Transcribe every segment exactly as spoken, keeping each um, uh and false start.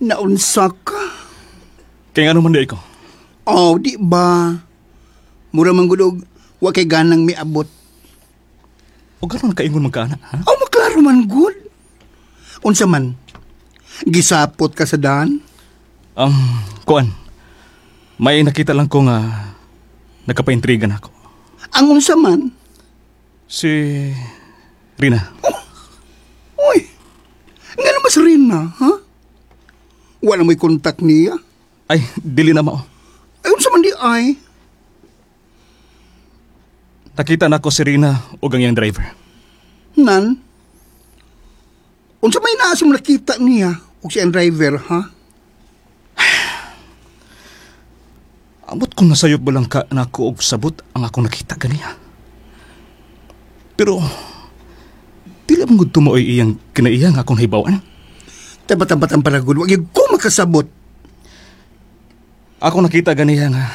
Naunsa ka? Kaya ano man di ko? Oh, di ba? Mura manggulog, wa kay ganang miabot. O gano'n kaingon magkaana, ha? Oh, maklaro man good. Unsa man? Gisapot ka sa daan? Um, kuan, may nakita lang ko nga nagkapaintrigan ako. Ang unsa man? Si Rina. Oh, uy, nga naman si Rina, ha? Wala may kontak niya? Ay, dili na mao. Ay, unsa man di ay? Nakita na ko si Rina o ang iyang driver. Nan? Unsa may naasim nakita niya o siyang driver, ha? Amot kung nasayop ba lang ka na ako og sabot ang akong nakita ganiya. Pero, dili mong gud mo ay iyang kinaiyang akong hibawan. Tabat-tabat ang paragod, wag yung ko makasabot. Ako nakita ganiya nga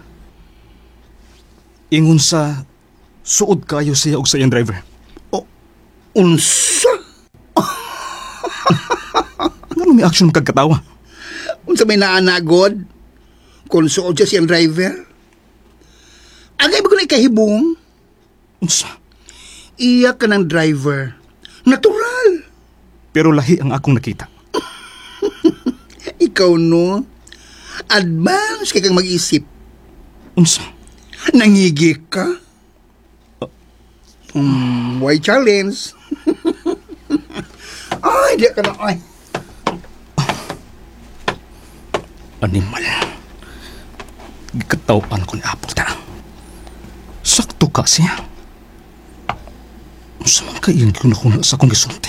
ingon sa suod kayo siya og sa iyang driver. O, unsa? Ano may action kagkatawa? Unsa may naanagod? Kung suod siya siyang driver? Agay ba ko na ikahibong? Unsa? Iya ka ng driver. Natural. Pero lahi ang akong nakita. Ikaw no? Advance kay kang mag-isip. Unsa? Nangigi ka? Hmm, why challenge? Ay, di ka na, ay. Animal. Gikatawapan ko ni Apple ta. Sakto ka siya. Unsa man ka iyang kinakuna sa akong gisulti?